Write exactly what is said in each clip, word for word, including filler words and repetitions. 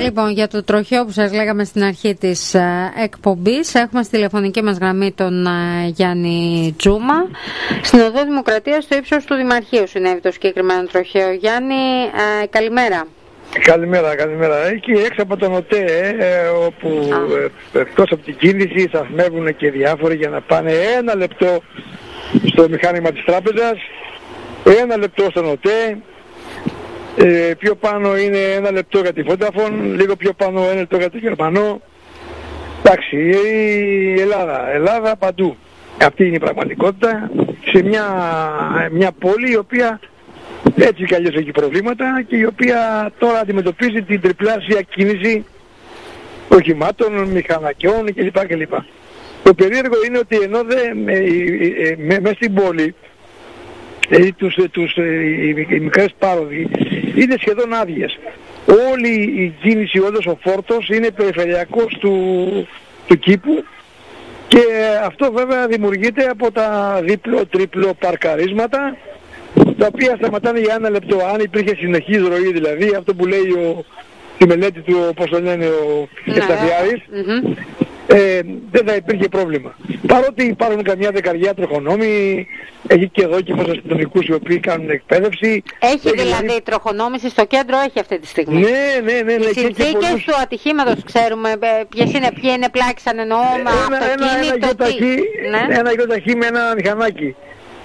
Λοιπόν, για το τροχαίο που σας λέγαμε στην αρχή της ε, εκπομπής, έχουμε στη τηλεφωνική μας γραμμή τον ε, Γιάννη Τζούμα. Στην Οδό Δημοκρατίας, στο ύψος του Δημαρχείου συνέβη το συγκεκριμένο τροχαίο. Γιάννη, ε, καλημέρα. Καλημέρα, καλημέρα. Εκεί έξω από τον ΟΤΕ, ε, όπου ε, εκτός από την κίνηση σταθμεύουν και διάφοροι για να πάνε ένα λεπτό στο μηχάνημα της τράπεζας, ένα λεπτό στον ΟΤΕ, ε, πιο πάνω είναι ένα λεπτό για τη Vodafone, λίγο πιο πάνω ένα λεπτό για το Γερμανό. Εντάξει, η Ελλάδα, Ελλάδα παντού. Αυτή είναι η πραγματικότητα σε μια, μια πόλη η οποία έτσι κι αλλιώς έχει προβλήματα και η οποία τώρα αντιμετωπίζει την τριπλάσια κίνηση οχημάτων, μηχανακιών κλπ. κλπ. Το περίεργο είναι ότι ενώ δε, με, με, με στην πόλη ε, τους, τους, ε, οι, οι μικρές πάροδοι είναι σχεδόν άδειες. Όλη η κίνηση, όλος ο φόρτος είναι περιφερειακός του, του κήπου και αυτό βέβαια δημιουργείται από τα δίπλο-τρίπλο παρκαρίσματα, τα οποία σταματάνε για ένα λεπτό. Αν υπήρχε συνεχής ροή, δηλαδή αυτό που λέει ο, τη μελέτη του, όπως το λένε, ο Ευσταθιάδης, mm-hmm. ε, δεν θα υπήρχε πρόβλημα. Παρότι υπάρχουν καμιά δεκαριά τροχονόμοι, έχει και δόκιμους αστυνομικούς οι οποίοι κάνουν εκπαίδευση. Έχει, έχει δηλαδή η τροχονόμηση στο κέντρο, έχει αυτή τη στιγμή. Ναι, ναι, ναι. ναι οι συνθήκες πολλούς... του ατυχήματος ξέρουμε ποιες είναι, ποιοι είναι πλάξαν εννοώ, με αυτοκίνητο, ένα, ένα γιοταχή με ένα μηχανάκι.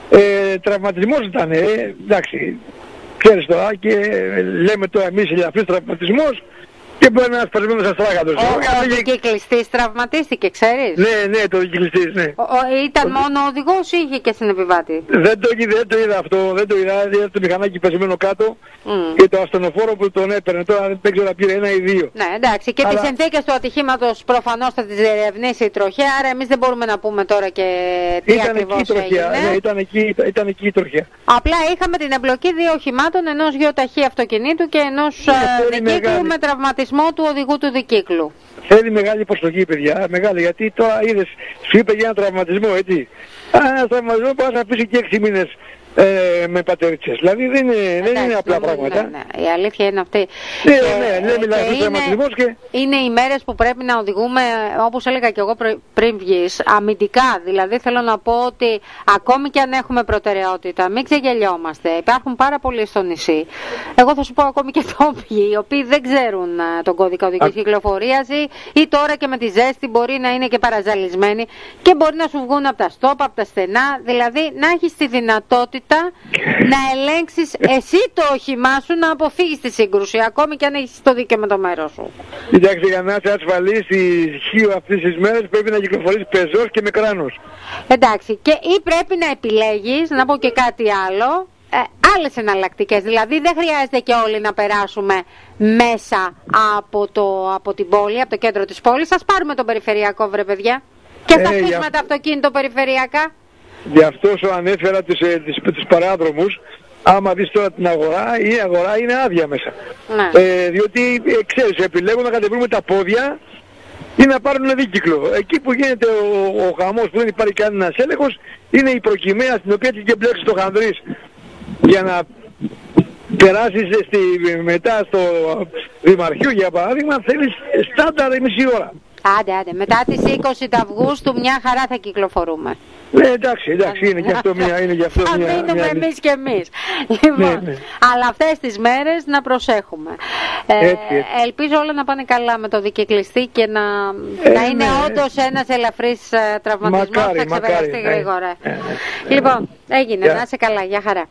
Ε, τραυματισμός ήταν, ε, εντάξει, ξέρεις τώρα, και λέμε τώρα εμείς ελαφρύς τραυματισμός και μπορεί να είναι σπασμένος αστράγατος. Ο, ο δικυκλιστής τραυματίστηκε, ξέρεις? Ναι, ναι, το δικυκλιστής, ναι. Ο, ο, ήταν ο, μόνο ο οδηγός ή είχε και στην επιβάτη? Δεν το, δεν το είδα αυτό, δεν το είδα, είδα το μηχανάκι πεσμένο κάτω mm. και το ασθενοφόρο που τον έπαιρνε, τώρα δεν ξέρω να πήρε ένα ή δύο. Ναι, εντάξει, και αλλά... τις συνθήκες του ατυχήματος προφανώς θα τις διερευνήσει η τροχέα, άρα εμείς δεν μπορούμε να πούμε τώρα και τι ήταν ακριβώς εκεί έγινε. Ναι, ήταν εκεί, ήταν εκεί η τροχέα. Απλά είχαμε την εμπλοκή δύο οχημάτων, ενός γεωταχή αυτοκινήτου και ενός ναι, δικύκλου με τραυματισμό του οδηγού του δικύκλου. Θέλει μεγάλη προστοχή, παιδιά, μεγάλη, γιατί τώρα είδες, σου είπε για ένα τραυματισμό, έτσι. Ένα τραυματισμό που θα αφήσει και έξι μήνες ε, με πατέριτσες. Δηλαδή δεν είναι, δεν είναι απλά πράγματα. Ναι, ναι. Η αλήθεια είναι αυτή. Ναι, και, ναι, ναι, μιλάει για τραυματισμός και... Είναι οι μέρες που πρέπει να οδηγούμε, όπως έλεγα και εγώ πριν βγεις, αμυντικά. Δηλαδή θέλω να πω ότι ακόμη και αν έχουμε προτεραιότητα, μην ξεγελιόμαστε. Υπάρχουν πάρα πολλοί στο νησί. Εγώ θα σου πω ακόμη και τόπιοι, οι οποίοι δεν ξέρουν τον κώδικα οδικής κυκλοφορίας ή τώρα και με τη ζέστη μπορεί να είναι και παραζαλισμένοι και μπορεί να σου βγουν από τα στόπα, από τα στενά. Δηλαδή να έχεις τη δυνατότητα να ελέγξεις εσύ το όχημά σου, να αποφύγεις τη σύγκρουση, ακόμη και αν έχεις το δίκαιο με το μέρος σου. Κοιτάξτε, για να είσαι ασφαλής στη Χίο αυτές τις μέρες πρέπει να κυκλοφορείς πεζός και με κράνος. Εντάξει, και ή πρέπει να επιλέγεις, να πω και κάτι άλλο, ε, άλλες εναλλακτικές. Δηλαδή δεν χρειάζεται και όλοι να περάσουμε μέσα από, το, από την πόλη, από το κέντρο της πόλης. Ας πάρουμε τον περιφερειακό, βρε παιδιά, και θα ε, αφήσουμε τα αυτοκίνητα περιφερειακά. Γι' αυτό σου ανέφερα τους, ε, τις, τις παράδρομους. Άμα δεις τώρα την αγορά, η αγορά είναι άδεια μέσα. Ναι. Ε, διότι ε, ξέρεις, επιλέγουν να κατεβούν τα πόδια ή να πάρουν δίκυκλο. Εκεί που γίνεται ο, ο χαμός που δεν υπάρχει κανένας έλεγχος είναι η προκυμαία στην οποία έχει και μπλέξει το χανδρής για να περάσεις στη, μετά στο Δημαρχείο για παράδειγμα θέλεις στάνταρ μισή ώρα. Άντε, άντε. Μετά τις είκοσι Αυγούστου μια χαρά θα κυκλοφορούμε. Ναι, εντάξει, εντάξει, είναι και αυτό μια... Είναι και αυτό θα μια, μείνουμε μια... εμείς και εμείς. Λοιπόν, ναι, ναι. Αλλά αυτές τις μέρες να προσέχουμε. Έτσι, έτσι. Ε, ελπίζω όλα να πάνε καλά με το δικυκλιστή και να, ε, να είναι ναι, όντως ναι. ένας ελαφρύς uh, τραυματισμός που θα ξεπεραστεί γρήγορα. Ναι, ναι, ναι. Λοιπόν, έγινε. Yeah. Να είσαι καλά. Γεια χαρά.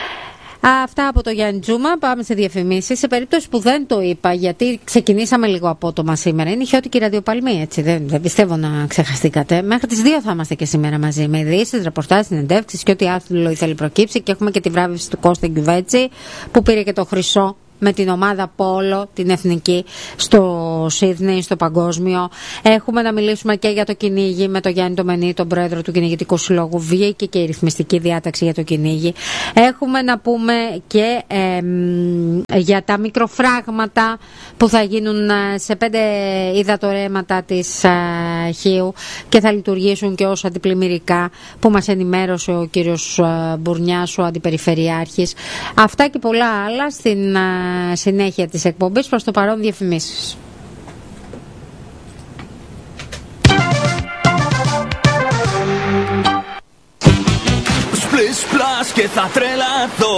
Αυτά από το Γιάννη Τζούμα. Πάμε σε διαφημίσεις. Σε περίπτωση που δεν το είπα, γιατί ξεκινήσαμε λίγο απότομα σήμερα, είναι χιώτικη ραδιοπαλμή, έτσι. Δεν, δεν πιστεύω να ξεχαστήκατε. Μέχρι τις δύο θα είμαστε και σήμερα μαζί με ειδήσεις, ρεπορτάζ, συνεντεύξεις και ό,τι άλλο ήθελε προκύψει. Και έχουμε και τη βράβευση του Κώστα Γκιουβέτσι που πήρε και το χρυσό με την ομάδα Πόλο, την εθνική, στο Σίδνεϊ, στο παγκόσμιο. Έχουμε να μιλήσουμε και για το κυνήγι με τον Γιάννη Ντομενή, τον πρόεδρο του Κυνηγητικού Συλλόγου. Βγήκε και η ρυθμιστική διάταξη για το κυνήγι. Έχουμε να πούμε και ε, για τα μικροφράγματα που θα γίνουν σε πέντε υδατορέματα της ε, Χίου και θα λειτουργήσουν και ως αντιπλημμυρικά, που μας ενημέρωσε ο κύριος ε, Μπουρνιάς, ο αντιπεριφερειάρχης. Αυτά και πολλά άλλα στην συνέχεια της εκπομπής. Προς το παρόν διαφημίσεις. Splish splash και θα τρελαθώ.